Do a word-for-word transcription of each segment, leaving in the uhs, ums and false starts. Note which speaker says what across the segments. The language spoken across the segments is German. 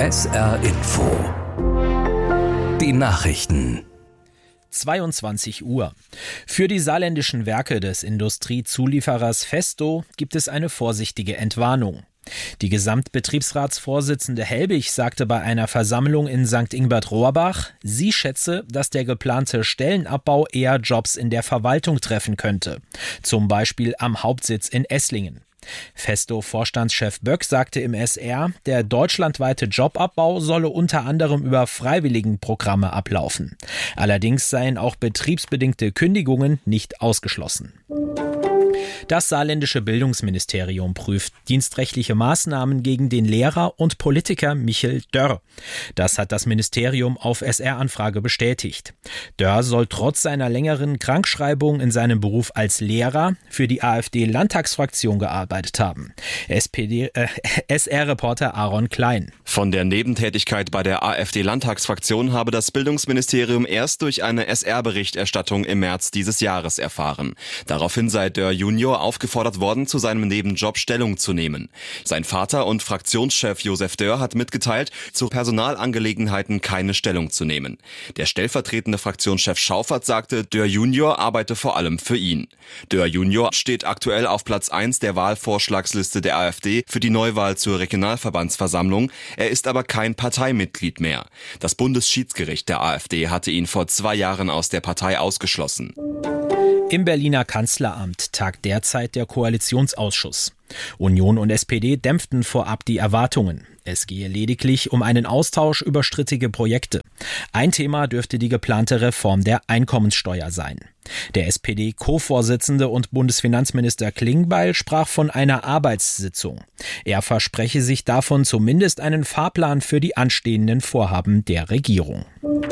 Speaker 1: S R Info. Die Nachrichten.
Speaker 2: zweiundzwanzig Uhr. Für die saarländischen Werke des Industriezulieferers Festo gibt es eine vorsichtige Entwarnung. Die Gesamtbetriebsratsvorsitzende Helbig sagte bei einer Versammlung in Sankt Ingbert-Rohrbach, sie schätze, dass der geplante Stellenabbau eher Jobs in der Verwaltung treffen könnte. Zum Beispiel am Hauptsitz in Esslingen. Festo-Vorstandschef Böck sagte im S R, der deutschlandweite Jobabbau solle unter anderem über Freiwilligenprogramme ablaufen. Allerdings seien auch betriebsbedingte Kündigungen nicht ausgeschlossen. Das saarländische Bildungsministerium prüft dienstrechtliche Maßnahmen gegen den Lehrer und Politiker Michel Dörr. Das hat das Ministerium auf S R-Anfrage bestätigt. Dörr soll trotz seiner längeren Krankschreibung in seinem Beruf als Lehrer für die AfD-Landtagsfraktion gearbeitet haben. S P D, äh, S R-Reporter Aaron Klein.
Speaker 3: Von der Nebentätigkeit bei der AfD-Landtagsfraktion habe das Bildungsministerium erst durch eine S R-Berichterstattung im März dieses Jahres erfahren. Daraufhin sei Dörr Junior aufgefordert worden, zu seinem Nebenjob Stellung zu nehmen. Sein Vater und Fraktionschef Josef Dörr hat mitgeteilt, zu Personalangelegenheiten keine Stellung zu nehmen. Der stellvertretende Fraktionschef Schaufert sagte, Dörr Junior arbeite vor allem für ihn. Dörr Junior steht aktuell auf Platz eins der Wahlvorschlagsliste der AfD für die Neuwahl zur Regionalverbandsversammlung. Er ist aber kein Parteimitglied mehr. Das Bundesschiedsgericht der AfD hatte ihn vor zwei Jahren aus der Partei ausgeschlossen.
Speaker 2: Im Berliner Kanzleramt tagt derzeit der Koalitionsausschuss. Union und S P D dämpften vorab die Erwartungen. Es gehe lediglich um einen Austausch über strittige Projekte. Ein Thema dürfte die geplante Reform der Einkommenssteuer sein. Der S P D-Co-Vorsitzende und Bundesfinanzminister Klingbeil sprach von einer Arbeitssitzung. Er verspreche sich davon zumindest einen Fahrplan für die anstehenden Vorhaben der Regierung.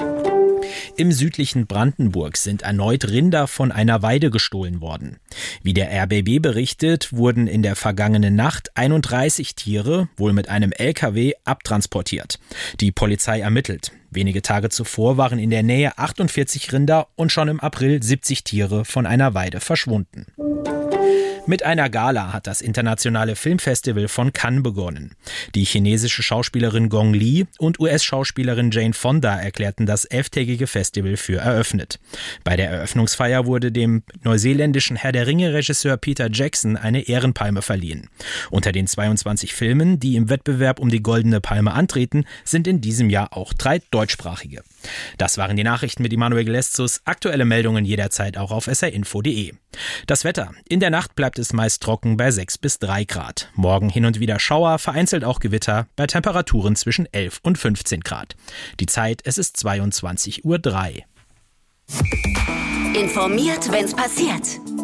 Speaker 2: Im südlichen Brandenburg sind erneut Rinder von einer Weide gestohlen worden. Wie der R B B berichtet, wurden in der vergangenen Nacht einunddreißig Tiere, wohl mit einem L K W, abtransportiert. Die Polizei ermittelt. Wenige Tage zuvor waren in der Nähe achtundvierzig Rinder und schon im April siebzig Tiere von einer Weide verschwunden. Mit einer Gala hat das internationale Filmfestival von Cannes begonnen. Die chinesische Schauspielerin Gong Li und U S-Schauspielerin Jane Fonda erklärten das elftägige Festival für eröffnet. Bei der Eröffnungsfeier wurde dem neuseeländischen Herr der Ringe-Regisseur Peter Jackson eine Ehrenpalme verliehen. Unter den zweiundzwanzig Filmen, die im Wettbewerb um die Goldene Palme antreten, sind in diesem Jahr auch drei deutschsprachige. Das waren die Nachrichten mit Immanuel Geleszus. Aktuelle Meldungen jederzeit auch auf s r info punkt d e. Das Wetter. In der Nacht bleibt es meist trocken bei sechs bis drei Grad. Morgen hin und wieder Schauer, vereinzelt auch Gewitter bei Temperaturen zwischen elf und fünfzehn Grad. Die Zeit, es ist zweiundzwanzig Uhr drei.
Speaker 4: Informiert, wenn's passiert.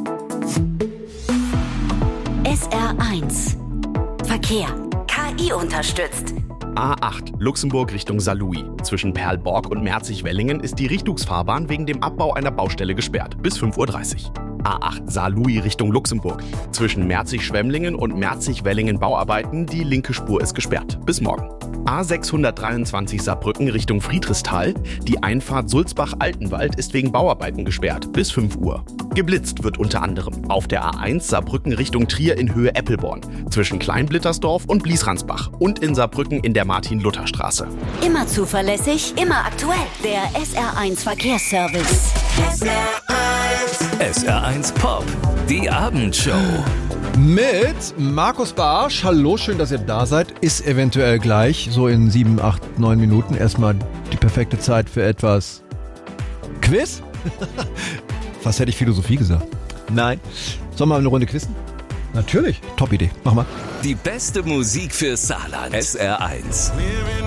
Speaker 4: S R eins. Verkehr. K I unterstützt.
Speaker 5: A acht, Luxemburg Richtung Saarlouis. Zwischen Perlborg und Merzig-Wellingen ist die Richtungsfahrbahn wegen dem Abbau einer Baustelle gesperrt. Bis fünf Uhr dreißig. A acht, Saarlouis Richtung Luxemburg. Zwischen Merzig-Schwemmlingen und Merzig-Wellingen Bauarbeiten, die linke Spur ist gesperrt. Bis morgen. A sechshundertdreiundzwanzig Saarbrücken Richtung Friedrichsthal. Die Einfahrt Sulzbach-Altenwald ist wegen Bauarbeiten gesperrt. Bis fünf Uhr. Geblitzt wird unter anderem auf der A eins Saarbrücken Richtung Trier in Höhe Eppelborn. Zwischen Kleinblittersdorf und Bliesransbach. Und in Saarbrücken in der Martin-Luther-Straße.
Speaker 4: Immer zuverlässig, immer aktuell. Der S R eins Verkehrsservice.
Speaker 1: S R eins. S R eins Pop. Die Abendshow.
Speaker 6: Mit Markus Barsch. Hallo, schön, dass ihr da seid. Ist eventuell gleich, so in sieben, acht, neun Minuten, erstmal die perfekte Zeit für etwas Quiz? Fast hätte ich Philosophie gesagt. Nein. Sollen wir mal eine Runde quizzen? Natürlich. Top Idee. Mach mal.
Speaker 1: Die beste Musik für Saarland. S R eins.